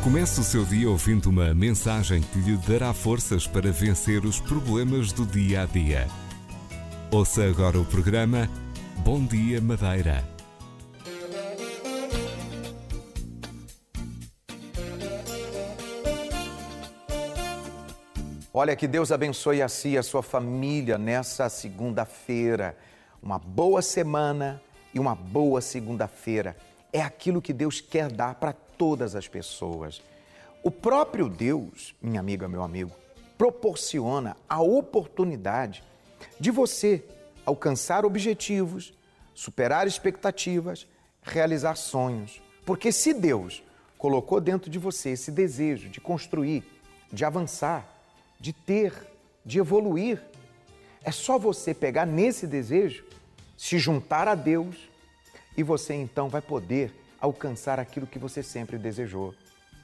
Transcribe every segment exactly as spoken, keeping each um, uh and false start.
Comece o seu dia ouvindo uma mensagem que lhe dará forças para vencer os problemas do dia a dia. Ouça agora o programa Bom Dia Madeira. Olha, que Deus abençoe a si e a sua família nessa segunda-feira. Uma boa semana e uma boa segunda-feira. É aquilo que Deus quer dar para todas as pessoas. O próprio Deus, minha amiga, meu amigo, proporciona a oportunidade de você alcançar objetivos, superar expectativas, realizar sonhos. Porque se Deus colocou dentro de você esse desejo de construir, de avançar, de ter, de evoluir, é só você pegar nesse desejo, se juntar a Deus e você então vai poder alcançar aquilo que você sempre desejou.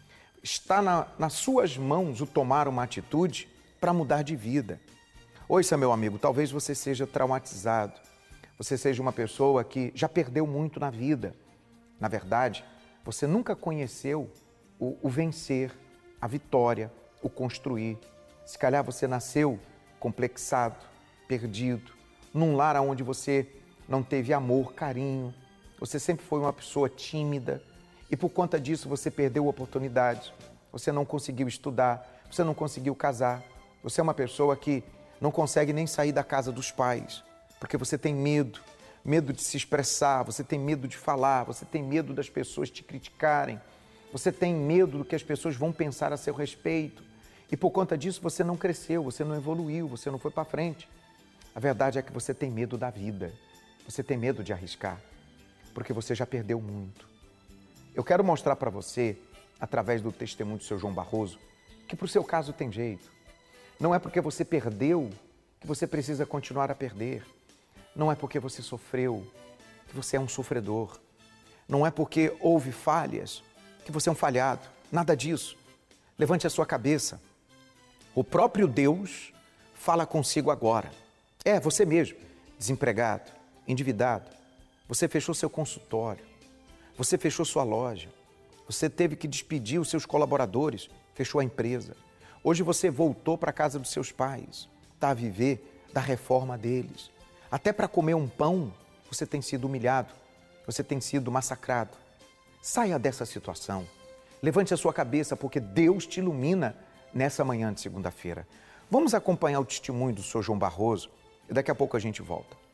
Está na, nas suas mãos o tomar uma atitude para mudar de vida. Ouça, meu amigo, talvez você seja traumatizado, você seja uma pessoa que já perdeu muito na vida. Na verdade, você nunca conheceu o, o vencer, a vitória, o construir. Se calhar você nasceu complexado, perdido, num lar onde você não teve amor, carinho. Você sempre foi uma pessoa tímida e por conta disso você perdeu oportunidades. Você não conseguiu estudar, você não conseguiu casar. Você é uma pessoa que não consegue nem sair da casa dos pais, porque você tem medo, medo de se expressar, você tem medo de falar, você tem medo das pessoas te criticarem, você tem medo do que as pessoas vão pensar a seu respeito. E por conta disso você não cresceu, você não evoluiu, você não foi para frente. A verdade é que você tem medo da vida, você tem medo de arriscar, porque você já perdeu muito. Eu quero mostrar para você, através do testemunho do seu João Barroso, que para o seu caso tem jeito. Não é porque você perdeu que você precisa continuar a perder. Não é porque você sofreu que você é um sofredor. Não é porque houve falhas que você é um falhado. Nada disso. Levante a sua cabeça. O próprio Deus fala consigo agora. É, você mesmo, desempregado, endividado. Você fechou seu consultório, você fechou sua loja, você teve que despedir os seus colaboradores, fechou a empresa. Hoje você voltou para a casa dos seus pais, está a viver da reforma deles. Até para comer um pão, você tem sido humilhado, você tem sido massacrado. Saia dessa situação. Levante a sua cabeça, porque Deus te ilumina nessa manhã de segunda-feira. Vamos acompanhar o testemunho do senhor João Barroso e daqui a pouco a gente volta.